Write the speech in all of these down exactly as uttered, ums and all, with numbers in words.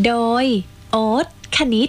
โดยโอ๊ตคณิต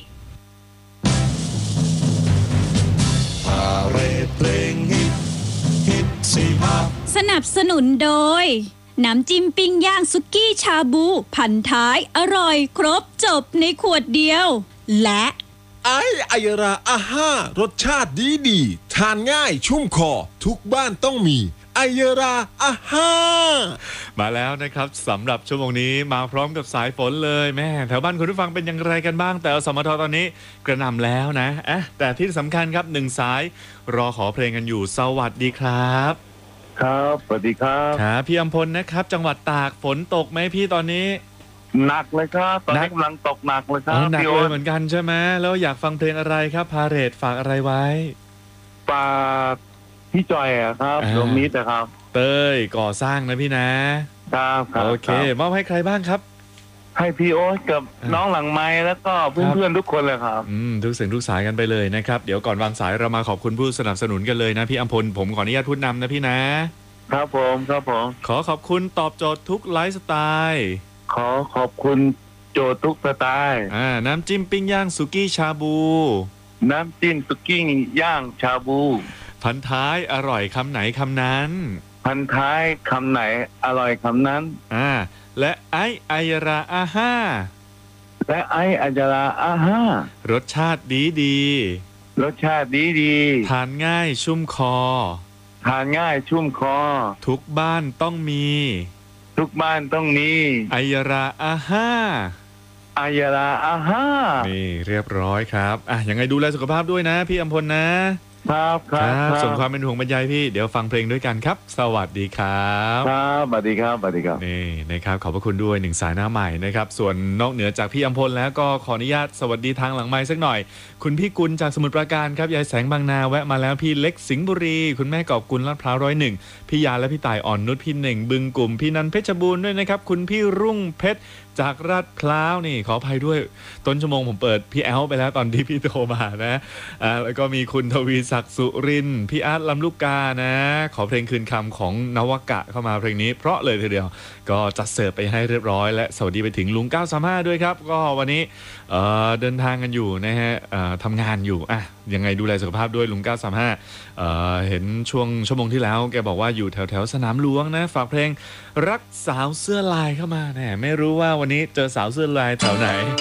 พาเรดเพลงฮิตฮิตสี่ห้าสนับสนุนโดยน้ำจิ้มปิ้งย่างสุกี้ชาบูพันท้ายอร่อยครบจบในขวดเดียวและไอไอยราอาห้ารสชาติดีดีทานง่ายชุ่มคอทุกบ้านต้องมีไอยราอาห้ามาแล้วนะครับสำหรับชั่วโมงนี้มาพร้อมกับสายฝนเลยแม่แถวบ้านคุณผู้ฟังเป็นอย่างไรกันบ้างแต่สมทตอนนี้กระหน่ำแล้วนะเอ๊ะแต่ที่สำคัญครับหนึ่งสายรอขอเพลงกันอยู่สวัสดีครับครับสวัสดีครับครับพี่อำพลนะครับจังหวัดตากฝนตกไหมพี่ตอนนี้หนักเลยครับตอนนี้กำลังตกหนักเลยครับหนักเลยเหมือนกันใช่ไหมแล้วอยากฟังเพลงอะไรครับพาเรดฝากอะไรไว้ฝากพี่จอยอะครับดวงมิตรนะครับเต้ยก่อสร้างนะพี่นะครับโอเคมอบให้ใครบ้างครับให้พี่โอ๊ตกับน้องหลังไม้แล้วก็เพื่อนๆทุกคนเลยครับอืมทุกเสียงทุกสายกันไปเลยนะครับเดี๋ยวก่อนวางสายเรามาขอบคุณผู้สนับสนุนกันเลยนะพี่อำพลผมขออนุญาตพูดนำนะพี่นะครับผมครับผมขอขอบคุณตอบโจทย์ทุกไลฟ์สไตล์ขอขอบคุณโจทย์ทุกสไตล์อ่าน้ำจิ้มปิ้งย่างสุกี้ชาบูน้ำจิ้มสุกี้ย่างชาบูพันท้ายอร่อยคำไหนคำนั้นพันท้ายคำไหนอร่อยคำนั้นอ่าและไอไอราอาห้าและไอไอราอาห้ารสชาติดีดีรสชาติดีดีทานง่ายชุ่มคอทานง่ายชุ่มคอทุกบ้านต้องมีทุกบ้านต้องมีไอราอาห้าไอยราอาห้านี่เรียบร้อยครับอ่ะยังไงดูแลสุขภาพด้วยนะพี่อำพลนะครับครับส่งความเป็นห่วงบรรยายพี่เดี๋ยวฟังเพลงด้วยกันครับสวัสดีครับครับสวัสดีครับสวัสดีครับนี่นะครับขอบพระคุณด้วยหนึ่งสายหน้าใหม่นะครับส่วนนอกเหนือจากพี่อำพลแล้วก็ขออนุญาตสวัสดีทางหลังไมค์สักหน่อยคุณพี่กุลจากสมุทรปราการครับยายแสงบางนาแวะมาแล้วพี่เล็กสิงห์บุรีคุณแม่กอบกุลลาดพร้าวร้อยหนึ่งพี่ยาและพี่ต่ายอ่อนนุชพี่เน่งบึงกลุ่มพี่นันเพชรบูรณ์ด้วยนะครับคุณพี่รุ่งเพชรจากลาดพร้าวนี่ขออภัยด้วยต้นชั่วโมงผมเปิดพี่แอลไปแล้วตอนที่พี่โทรมานะอ่าแล้วก็มีคุณทวีศักดิ์สุรินทร์พี่อาร์ตลำลูกกานะขอเพลงคืนคำของนวกะเข้ามาเพลงนี้เพราะเลยทีเดียวก็จัดเสิร์ฟไปให้เรียบร้อยและสวัสดีไปถึงลุงเก้าสามห้าด้วยครับก็วันนี้เอ่อเดินทางกันอยู่นะฮะเอ่อทำงานอยู่อ่ะยังไงดูแลสุขภาพด้วยลุงเก้าสามห้าเอ่อเห็นช่วงชั่วโมงที่แล้วแกบอกว่าอยู่แถวแถวสนามหลวงนะฝากเพลงรักสาวเสื้อลายเข้ามาแหมไม่รู้ว่าวันนี้เจอสาวเสื้อลายแถวไหน